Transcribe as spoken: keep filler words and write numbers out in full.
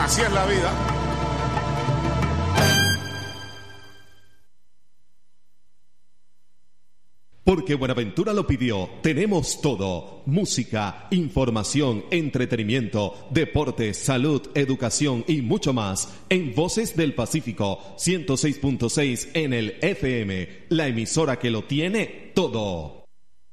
Así es la vida. Porque Buenaventura lo pidió, tenemos todo: música, información, entretenimiento, deportes, salud, educación y mucho más en Voces del Pacífico ciento seis punto seis en el F M, la emisora que lo tiene todo.